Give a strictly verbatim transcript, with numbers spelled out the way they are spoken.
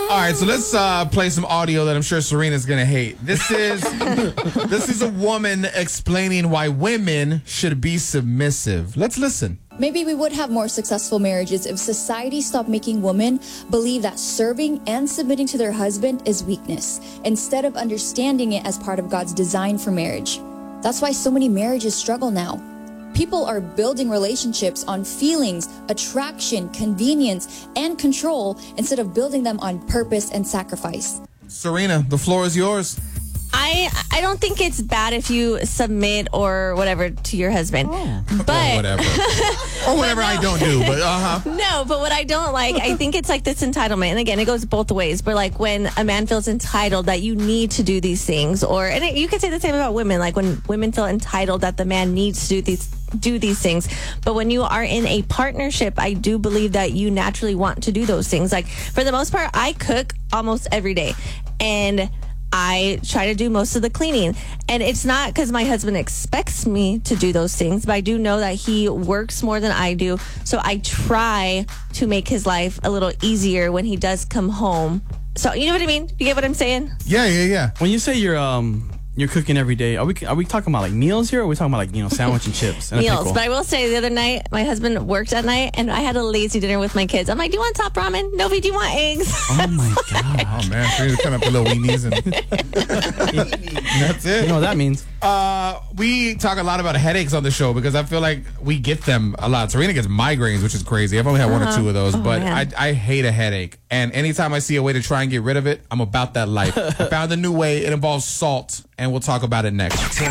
All right, so let's uh, play some audio that I'm sure Serena's gonna hate. This is this is a woman explaining why women should be submissive. Let's listen. Maybe we would have more successful marriages if society stopped making women believe that serving and submitting to their husband is weakness, instead of understanding it as part of God's design for marriage. That's why so many marriages struggle now. People are building relationships on feelings, attraction, convenience, and control instead of building them on purpose and sacrifice. Serena, the floor is yours. I I don't think it's bad if you submit or whatever to your husband. Oh. But or whatever. or whatever no. I don't do, but uh-huh. No, but what I don't like, I think it's like this entitlement. And again, it goes both ways. But like when a man feels entitled that you need to do these things, or, and it, you can say the same about women, like when women feel entitled that the man needs to do these do these things. But when you are in a partnership, I do believe that you naturally want to do those things. Like for the most part, I cook almost every day. And I try to do most of the cleaning. And it's not because my husband expects me to do those things, but I do know that he works more than I do. So I try to make his life a little easier when he does come home. So, you know what I mean? You get what I'm saying? Yeah, yeah, yeah. When you say you're um you're cooking every day, are we are we talking about like meals here, or are we talking about like, you know, sandwich and chips and meals? A pickle? But I will say, the other night my husband worked at night and I had a lazy dinner with my kids. I'm like, do you want top ramen? Novi, do you want eggs? Oh my god! Oh man, Serena's coming up with little weenies and that's it. You know what that means? Uh, we talk a lot about headaches on the show because I feel like we get them a lot. Serena gets migraines, which is crazy. I've only had uh-huh. one or two of those, oh, but I, I hate a headache. And anytime I see a way to try and get rid of it, I'm about that life. I found a new way. It involves salt, and we'll talk about it next.